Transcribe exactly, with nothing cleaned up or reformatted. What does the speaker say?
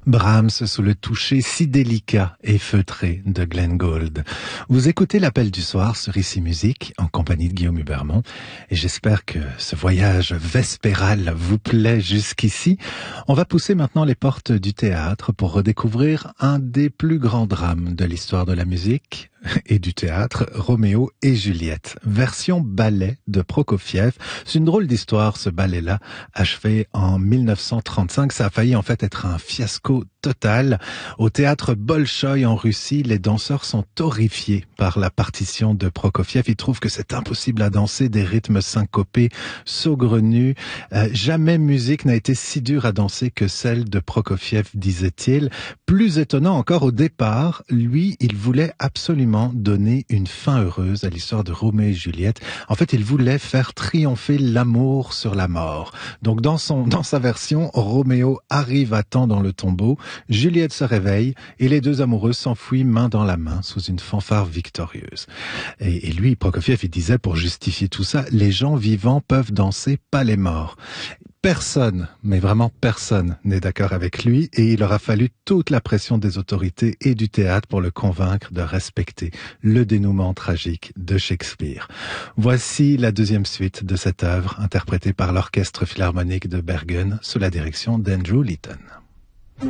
Brahms sous le toucher si délicat et feutré de Glenn Gould. Vous écoutez l'Appel du soir sur Ici Musique en compagnie de Guillaume Hubermont et j'espère que ce voyage vespéral vous plaît jusqu'ici. On va pousser maintenant les portes du théâtre pour redécouvrir un des plus grands drames de l'histoire de la musique et du théâtre, Roméo et Juliette, version ballet de Prokofiev. C'est une drôle d'histoire, ce ballet-là, achevé en mille neuf cent trente-cinq. Ça a failli en fait être un fiasco total. Au théâtre Bolchoï en Russie, les danseurs sont horrifiés par la partition de Prokofiev. Ils trouvent que c'est impossible à danser, des rythmes syncopés, saugrenus. Euh, jamais musique n'a été si dure à danser que celle de Prokofiev, disait-il. Plus étonnant encore, au départ, lui, il voulait absolument donner une fin heureuse à l'histoire de Roméo et Juliette. En fait, il voulait faire triompher l'amour sur la mort. Donc, dans son, dans sa version, Roméo arrive à temps dans le tombeau, Juliette se réveille et les deux amoureux s'enfuient main dans la main sous une fanfare victorieuse. Et, et lui, Prokofiev, il disait, pour justifier tout ça, les gens vivants peuvent danser, pas les morts. Personne, mais vraiment personne n'est d'accord avec lui et il aura fallu toute la pression des autorités et du théâtre pour le convaincre de respecter le dénouement tragique de Shakespeare. Voici la deuxième suite de cette œuvre interprétée par l'Orchestre Philharmonique de Bergen sous la direction d'Andrew Litton.